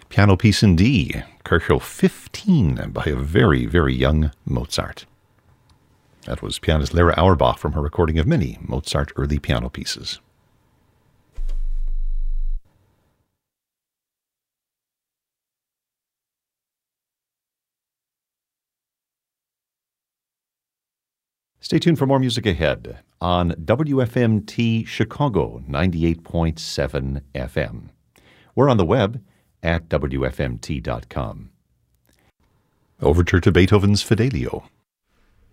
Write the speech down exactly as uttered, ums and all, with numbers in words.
Piano Piece in D, Köchel fifteen, by a very, very young Mozart. That was pianist Lara Auerbach from her recording of many Mozart early piano pieces. Stay tuned for more music ahead on W F M T Chicago ninety-eight point seven F M. We're on the web at W F M T dot com. Overture to Beethoven's Fidelio.